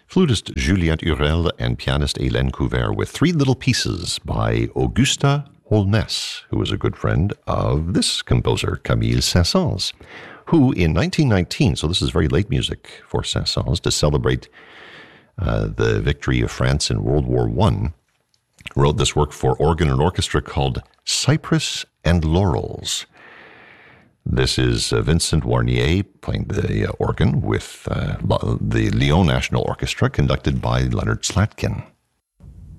flutist Juliette Hurel and pianist Hélène Couvert with Three Little Pieces by Augusta Holness, who was a good friend of this composer, Camille Saint-Saëns, who in 1919, so this is very late music for Saint-Saëns, to celebrate the victory of France in World War I, wrote this work for organ and orchestra called Cypress and Laurels. This is Vincent Warnier playing the organ with the Lyon National Orchestra, conducted by Leonard Slatkin.